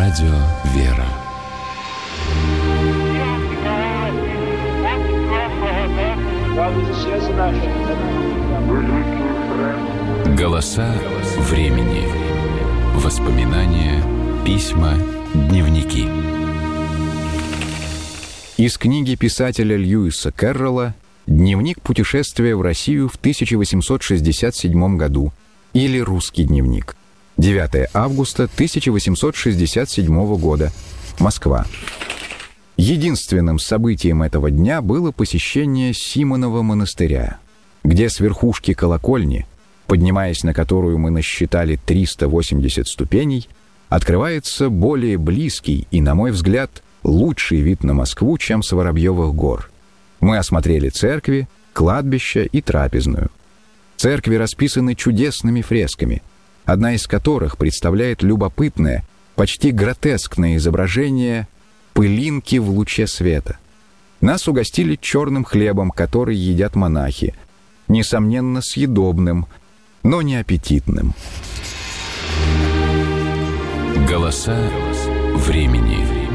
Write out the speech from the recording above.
Радио «Вера». Голоса времени. Воспоминания, письма, дневники. Из книги писателя Льюиса Кэрролла «Дневник путешествия в Россию в 1867 году» или «Русский дневник». 9 августа 1867 года. Москва. Единственным событием этого дня было посещение Симонова монастыря, где с верхушки колокольни, поднимаясь на которую мы насчитали 380 ступеней, открывается более близкий и, на мой взгляд, лучший вид на Москву, чем с Воробьевых гор. Мы осмотрели церкви, кладбище и трапезную. Церкви расписаны чудесными фресками, одна из которых представляет любопытное, почти гротескное изображение пылинки в луче света. Нас угостили черным хлебом, который едят монахи, несомненно съедобным, но не аппетитным. Голоса времени.